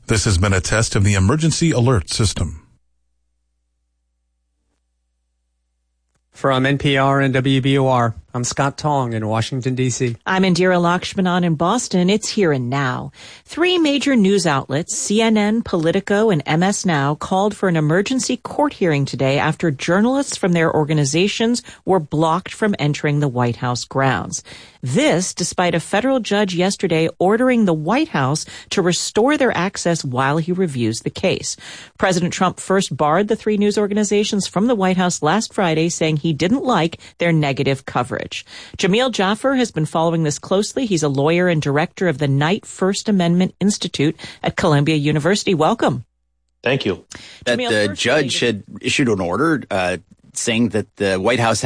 This has been a test of the emergency alert system. From NPR and WBOR, I'm Scott Tong in Washington, D.C. I'm Indira Lakshmanan in Boston. It's Here and Now. 3 major news outlets, CNN, Politico, and MS Now, called for an emergency court hearing today after journalists from their organizations were blocked from entering the White House grounds. This, despite a federal judge yesterday ordering the White House to restore their access while he reviews the case. President Trump first barred the 3 news organizations from the White House last Friday, saying he didn't like their negative coverage. Jamil Jaffer has been following this closely. He's a lawyer and director of the Knight First Amendment Institute at Columbia University. Welcome. Thank you. That the judge had issued an order saying that the White House